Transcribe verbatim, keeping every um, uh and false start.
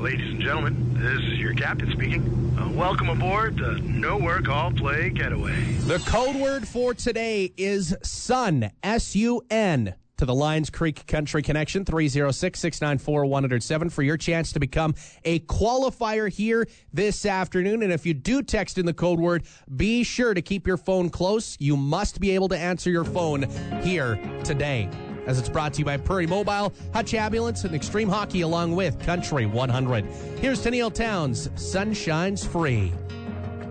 ladies and gentlemen, this is your captain speaking. Uh, welcome aboard the No Work All Play Getaway. The code word for today is sun, S U N. To the Lions Creek Country Connection, three oh six, six nine four, one oh seven for your chance to become a qualifier here this afternoon. And if you do text in the code word, be sure to keep your phone close. You must be able to answer your phone here today, as it's brought to you by Prairie Mobile, Hutch Ambulance, and Extreme Hockey, along with Country one hundred. Here's Tennille Towns, Sun Shines Free.